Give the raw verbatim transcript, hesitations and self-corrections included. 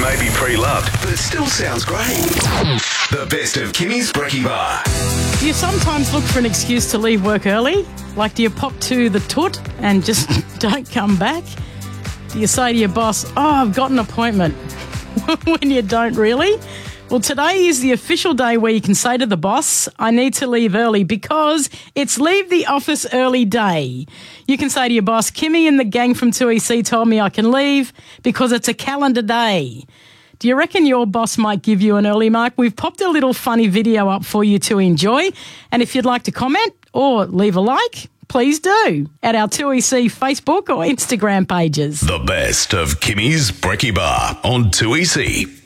may be pre-loved, but still sounds great. The best of Kimmy's Brekkie Bar. Do you sometimes look for an excuse to leave work early? Like, do you pop to the toot and just don't come back? Do you say to your boss, oh, I've got an appointment, when you don't really? Well, today is the official day where you can say to the boss, I need to leave early because it's leave the office early day. You can say to your boss, Kimmy and the gang from two E C told me I can leave because it's a calendar day. Do you reckon your boss might give you an early mark? We've popped a little funny video up for you to enjoy. And if you'd like to comment or leave a like, please do at our two E C Facebook or Instagram pages. The best of Kimmy's Brekkie Bar on two E C.